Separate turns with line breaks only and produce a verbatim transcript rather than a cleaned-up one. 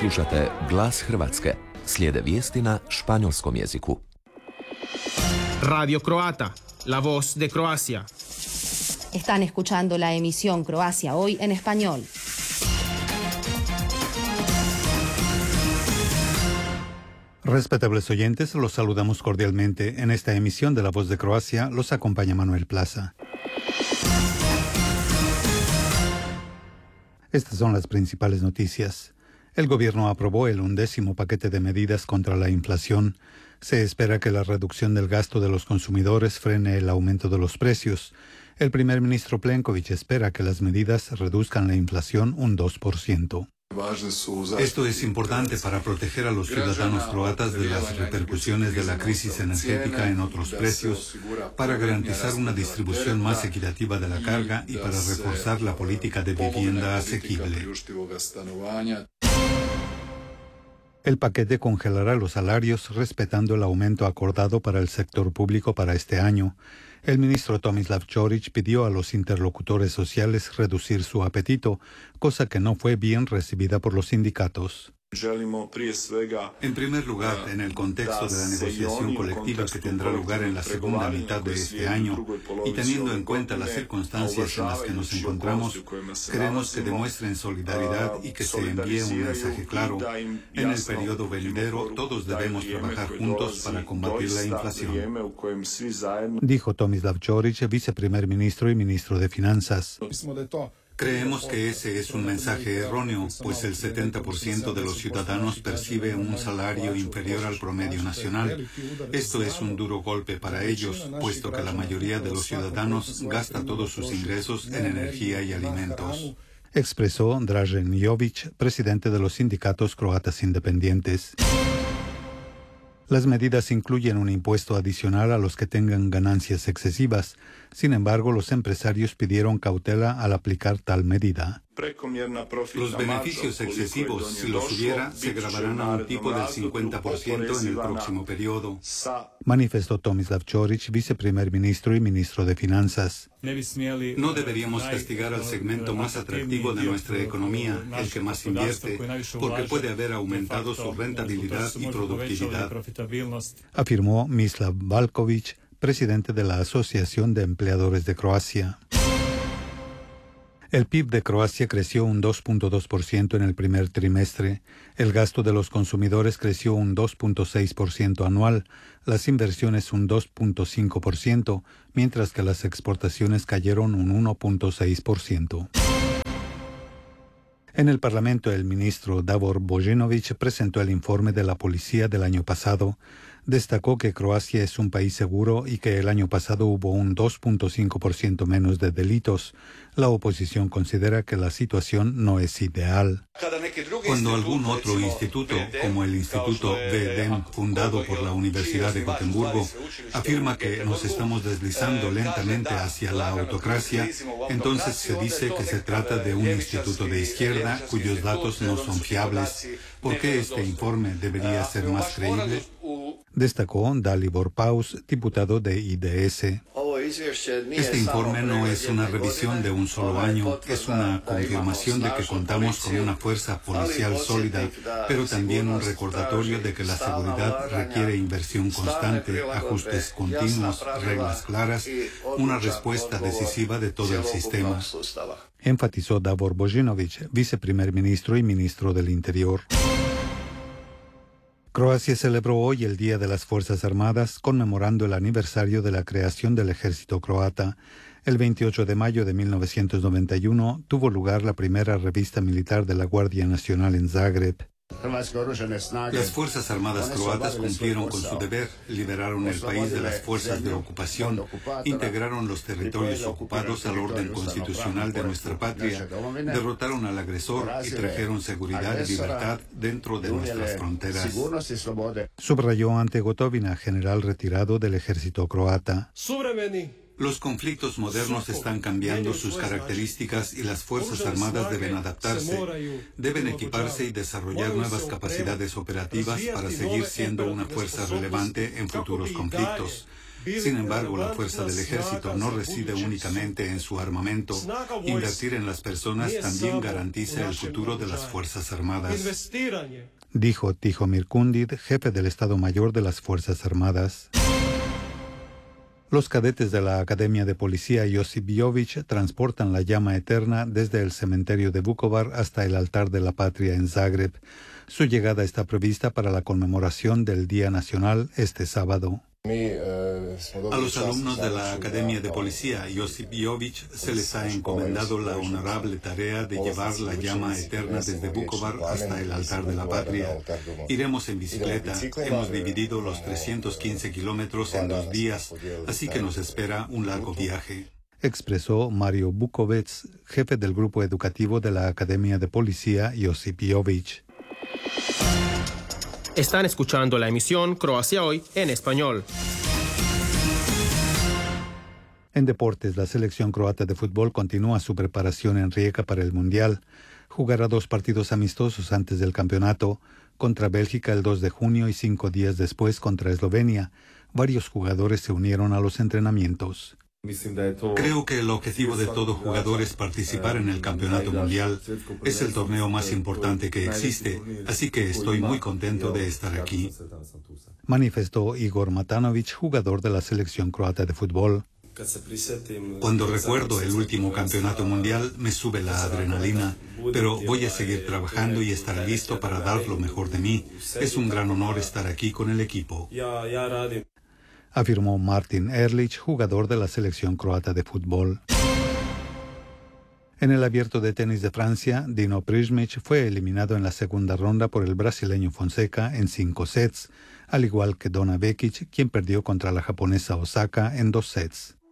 Slušate Glas Hrvatske. Slijede vijesti na španjolskom jeziku.
Radio Croata, la voz de Croacia.
Están escuchando la emisión Croacia Hoy en español.
Respetables oyentes, los saludamos cordialmente. En esta emisión de La Voz de Croacia los acompaña Manuel Plaza. Estas son las principales noticias. El gobierno aprobó el undécimo paquete de medidas contra la inflación. Se espera que la reducción del gasto de los consumidores frene el aumento de los precios. El primer ministro Plenković espera que las medidas reduzcan la inflación un dos por ciento.
Esto es importante para proteger a los ciudadanos croatas de las repercusiones de la crisis energética en otros precios, para garantizar una distribución más equitativa de la carga y para reforzar la política de vivienda asequible.
El paquete congelará los salarios respetando el aumento acordado para el sector público para este año. El ministro Tomislav Ćorić pidió a los interlocutores sociales reducir su apetito, cosa que no fue bien recibida por los sindicatos.
En primer lugar, en el contexto de la negociación colectiva que tendrá lugar en la segunda mitad de este año y teniendo en cuenta las circunstancias en las que nos encontramos, queremos que demuestren solidaridad y que se envíe un mensaje claro. En el periodo venidero, todos debemos trabajar juntos para combatir la inflación.
Dijo Tomislav Ćorić, viceprimer ministro y ministro de Finanzas.
Creemos que ese es un mensaje erróneo, pues el setenta por ciento de los ciudadanos percibe un salario inferior al promedio nacional. Esto es un duro golpe para ellos, puesto que la mayoría de los ciudadanos gasta todos sus ingresos en energía y alimentos.
Expresó Dražen Jović, presidente de los sindicatos croatas independientes. Las medidas incluyen un impuesto adicional a los que tengan ganancias excesivas. Sin embargo, los empresarios pidieron cautela al aplicar tal medida.
Los beneficios excesivos, si los hubiera, se gravarán a un tipo del cincuenta por ciento en el próximo periodo.
Manifestó Tomislav Ćorić, viceprimer ministro y ministro de Finanzas.
No deberíamos castigar al segmento más atractivo de nuestra economía, el que más invierte, porque puede haber aumentado su rentabilidad y productividad.
Afirmó Mislav Valković, presidente de la Asociación de Empleadores de Croacia. El P I B de Croacia creció un dos punto dos por ciento en el primer trimestre. El gasto de los consumidores creció un dos punto seis por ciento anual, las inversiones un dos punto cinco por ciento, mientras que las exportaciones cayeron un uno punto seis por ciento. En el Parlamento, el ministro Davor Božinović presentó el informe de la policía del año pasado. Destacó que Croacia es un país seguro y que el año pasado hubo un dos punto cinco por ciento menos de delitos. La oposición considera que la situación no es ideal.
Cuando algún otro instituto, como el Instituto V D E M, fundado por la Universidad de Gotemburgo, afirma que nos estamos deslizando lentamente hacia la autocracia, entonces se dice que se trata de un instituto de izquierda cuyos datos no son fiables. ¿Por qué este informe debería ser más creíble?
Destacó Dalibor Paus, diputado de I D S.
Este informe no es una revisión de un solo año, es una confirmación de que contamos con una fuerza policial sólida, pero también un recordatorio de que la seguridad requiere inversión constante, ajustes continuos, reglas claras, una respuesta decisiva de todo el sistema.
Enfatizó Davor Božinović, viceprimer ministro y ministro del Interior. Croacia celebró hoy el Día de las Fuerzas Armadas, conmemorando el aniversario de la creación del ejército croata. El veintiocho de mayo de mil novecientos noventa y uno tuvo lugar la primera revista militar de la Guardia Nacional en Zagreb.
Las Fuerzas Armadas croatas cumplieron con su deber, liberaron el país de las fuerzas de ocupación, integraron los territorios ocupados al orden constitucional de nuestra patria, derrotaron al agresor y trajeron seguridad y libertad dentro de nuestras fronteras.
Subrayó ante Gotovina, general retirado del ejército croata.
Los conflictos modernos están cambiando sus características y las Fuerzas Armadas deben adaptarse, deben equiparse y desarrollar nuevas capacidades operativas para seguir siendo una fuerza relevante en futuros conflictos. Sin embargo, la fuerza del ejército no reside únicamente en su armamento. Invertir en las personas también garantiza el futuro de las Fuerzas Armadas.
Dijo Tihomir Kundid, jefe del Estado Mayor de las Fuerzas Armadas. Los cadetes de la Academia de Policía Josip Jović transportan la llama eterna desde el cementerio de Vukovar hasta el altar de la patria en Zagreb. Su llegada está prevista para la conmemoración del Día Nacional este sábado.
A los alumnos de la Academia de Policía Josip Jović se les ha encomendado la honorable tarea de llevar la llama eterna desde Vukovar hasta el altar de la patria. Iremos en bicicleta. Hemos dividido los trescientos quince kilómetros en dos días, así que nos espera un largo viaje.
Expresó Mario Bukovec, jefe del grupo educativo de la Academia de Policía Josip Jović.
Están escuchando la emisión Croacia Hoy en español.
En deportes, la selección croata de fútbol continúa su preparación en Rijeka para el Mundial. Jugará dos partidos amistosos antes del campeonato, contra Bélgica el dos de junio y cinco días después contra Eslovenia. Varios jugadores se unieron a los entrenamientos.
Creo que el objetivo de todo jugador es participar en el Campeonato Mundial. Es el torneo más importante que existe, así que estoy muy contento de estar aquí.
Manifestó Igor Matanović, jugador de la selección croata de fútbol.
Cuando recuerdo el último Campeonato Mundial, me sube la adrenalina, pero voy a seguir trabajando y estar listo para dar lo mejor de mí. Es un gran honor estar aquí con el equipo.
Afirmó Martin Ehrlich, jugador de la selección croata de fútbol. En el Abierto de Tenis de Francia, Dino Prizmic fue eliminado en la segunda ronda por el brasileño Fonseca en cinco sets, al igual que Dona Vekic, quien perdió contra la japonesa Osaka en dos sets.